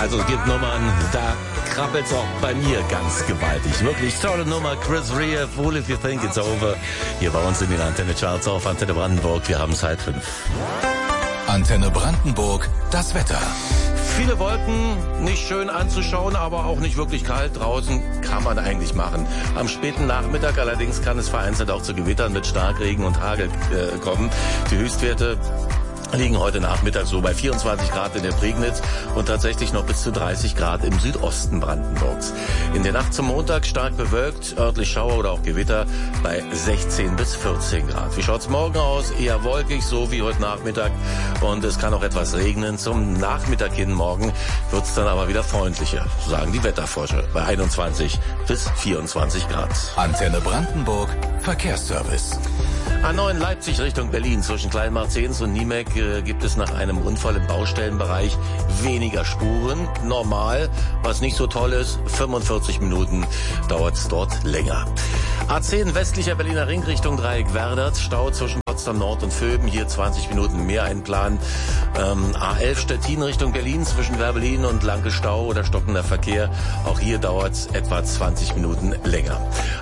Also es gibt Nummern, da krabbelt's auch bei mir ganz gewaltig. Wirklich tolle Nummer. Chris Rea, Fool If You Think It's Over. Hier bei uns in den Antenne Charts auf Antenne Brandenburg. Wir haben Zeit 5. Antenne Brandenburg, das Wetter. Viele Wolken, nicht schön anzuschauen, aber auch nicht wirklich kalt. Draußen kann man eigentlich machen. Am späten Nachmittag allerdings kann es vereinzelt auch zu Gewittern mit Starkregen und Hagel kommen. Die Höchstwerte liegen heute Nachmittag so bei 24 Grad in der Prignitz und tatsächlich noch bis zu 30 Grad im Südosten Brandenburgs. In der Nacht zum Montag stark bewölkt, örtlich Schauer oder auch Gewitter bei 16 bis 14 Grad. Wie schaut's morgen aus? Eher wolkig, so wie heute Nachmittag. Und es kann auch etwas regnen. Zum Nachmittag hin morgen wird's dann aber wieder freundlicher, sagen die Wetterforscher, bei 21 bis 24 Grad. Antenne Brandenburg, Verkehrsservice. A9 Leipzig Richtung Berlin zwischen Kleinmarzens und Niemek gibt es nach einem Unfall im Baustellenbereich weniger Spuren. Normal, was nicht so toll ist, 45 Minuten dauert es dort länger. A10 westlicher Berliner Ring Richtung Dreieck Werdert, Stau zwischen Potsdam Nord und Vöben, hier 20 Minuten mehr einplanen. A11 Stettin Richtung Berlin zwischen Werbelin und Lanke Stau oder stockender Verkehr, auch hier dauert es etwa 20 Minuten länger.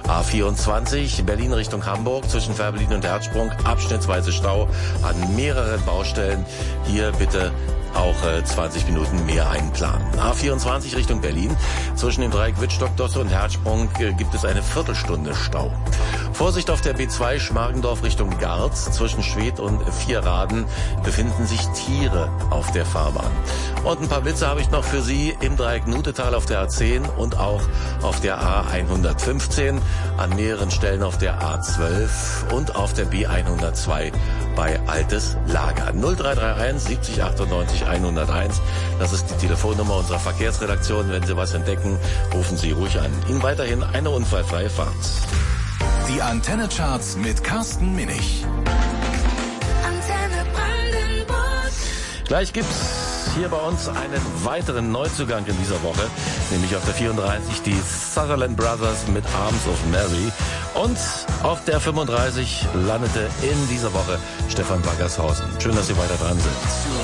A24 Berlin Richtung Hamburg zwischen Werbelin und Herzsprung, abschnittsweise Stau an mehreren Baustellen, hier bitte auch 20 Minuten mehr einplanen. A24 Richtung Berlin. Zwischen dem Dreieck Wittstock, Dosse und Herzsprung gibt es eine Viertelstunde Stau. Vorsicht auf der B2 Schmargendorf Richtung Garz. Zwischen Schwedt und Vierraden befinden sich Tiere auf der Fahrbahn. Und ein paar Blitze habe ich noch für Sie im Dreieck Nutetal auf der A10 und auch auf der A115, an mehreren Stellen auf der A12 und auf der B102 bei Altes Lager. 0331 70 98 101. Das ist die Telefonnummer unserer Verkehrsredaktion. Wenn Sie was entdecken, rufen Sie ruhig an. Ihnen weiterhin eine unfallfreie Fahrt. Die Antenne Charts mit Carsten Minich. Antenne Brandenburg. Gleich gibt's hier bei uns einen weiteren Neuzugang in dieser Woche, nämlich auf der 34 die Sutherland Brothers mit Arms of Mary. Und auf der 35 landete in dieser Woche Stefan Baggershausen. Schön, dass Sie weiter dran sind.